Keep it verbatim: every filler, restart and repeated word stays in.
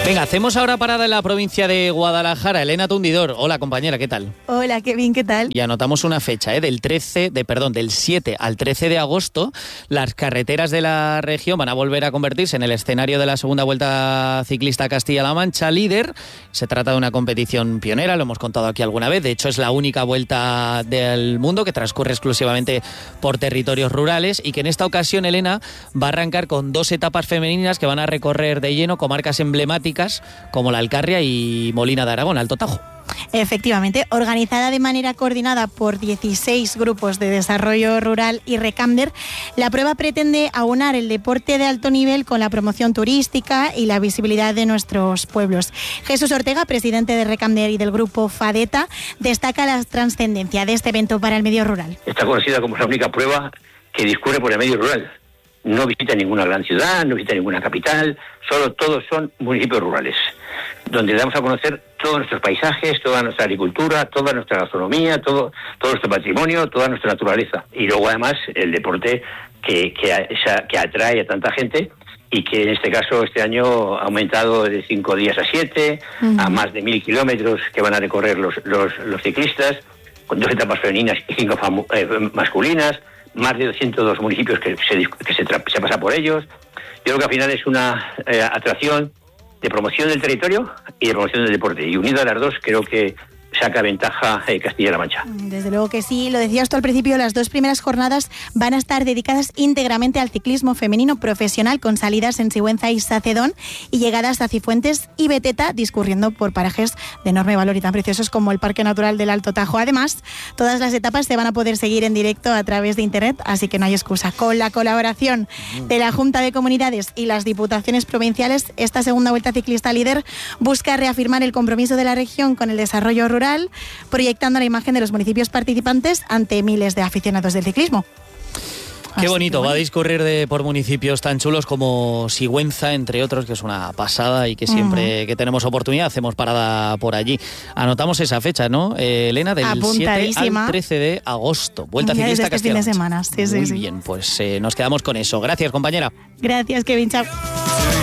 Venga, hacemos ahora parada en la provincia de Guadalajara. Elena Tundidor. Hola, compañera, ¿qué tal? Hola, Kevin, ¿qué tal? Y anotamos una fecha, ¿eh? Del trece, de perdón, del siete al trece de agosto, las carreteras de la región van a volver a convertirse en el escenario de la segunda Vuelta Ciclista Castilla-La Mancha Líder. Se trata de una competición pionera, lo hemos contado aquí alguna vez. De hecho, es la única vuelta del mundo que transcurre exclusivamente por territorios rurales y que en esta ocasión, Elena, va a arrancar con dos etapas femeninas que van a recorrer de lleno comarcas emblemáticas como la Alcarria y Molina de Aragón, Alto Tajo. Efectivamente, organizada de manera coordinada por dieciséis grupos de desarrollo rural y Recamder, la prueba pretende aunar el deporte de alto nivel con la promoción turística y la visibilidad de nuestros pueblos. Jesús Ortega, presidente de Recamder y del grupo FADETA, destaca la trascendencia de este evento para el medio rural. Está conocida como la única prueba que discurre por el medio rural. No visita ninguna gran ciudad, no visita ninguna capital, solo todos son municipios rurales, donde damos a conocer todos nuestros paisajes, toda nuestra agricultura, toda nuestra gastronomía, todo, todo nuestro patrimonio, toda nuestra naturaleza. Y luego además el deporte que, que, que atrae a tanta gente y que en este caso este año ha aumentado de cinco días a siete, uh-huh. a más de mil kilómetros que van a recorrer los, los, los ciclistas, con dos etapas femeninas y cinco fam- eh, masculinas, más de doscientos dos municipios que se, que se, tra- se pasa por ellos. Yo creo que al final es una eh, atracción de promoción del territorio y de promoción del deporte. Y unido a las dos, creo que saca ventaja eh, Castilla-La Mancha. Desde luego que sí, lo decías tú al principio, las dos primeras jornadas van a estar dedicadas íntegramente al ciclismo femenino profesional, con salidas en Sigüenza y Sacedón y llegadas a Cifuentes y Beteta, discurriendo por parajes de enorme valor y tan preciosos como el Parque Natural del Alto Tajo. Además, todas las etapas se van a poder seguir en directo a través de internet, así que no hay excusa. Con la colaboración de la Junta de Comunidades y las Diputaciones Provinciales, esta segunda Vuelta Ciclista Líder busca reafirmar el compromiso de la región con el desarrollo rural, proyectando la imagen de los municipios participantes ante miles de aficionados del ciclismo. Qué bonito, va a discurrir de, por municipios tan chulos como Sigüenza, entre otros, que es una pasada y que siempre uh-huh. que tenemos oportunidad hacemos parada por allí. Anotamos esa fecha, ¿no, eh, Elena? Del siete al trece de agosto. Vuelta Ciclista este Castilla-La Mancha. Fin de semana. Sí, Muy sí, bien, sí. pues eh, nos quedamos con eso. Gracias, compañera. Gracias, Kevin. Chao.